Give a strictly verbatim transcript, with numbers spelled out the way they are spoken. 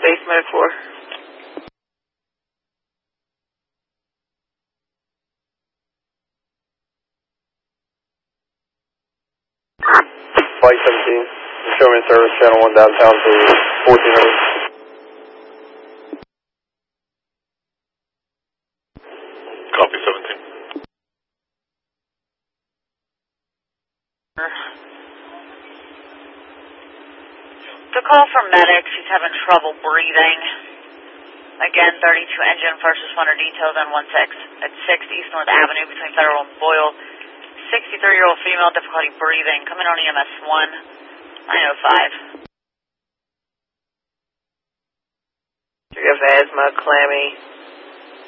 base medic four. Flight seventeen, show me service channel one downtown to fourteen hundred. Copy seventeen. The call from medics, he's having trouble breathing. Again, thirty-two engine, first responder details on one six at six East North Avenue between Federal and Boyle. sixty-three-year-old female, difficulty breathing, coming on E M S one, nine oh five. Do you have asthma, clammy?